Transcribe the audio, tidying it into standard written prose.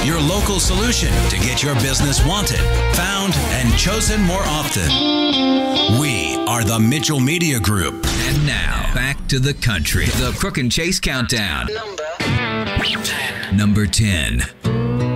your local solution to get your business wanted, found, and chosen more often. We are the Mitchell Media Group. And now, back to the country. The Crook and Chase Countdown. Number 10. Number 10.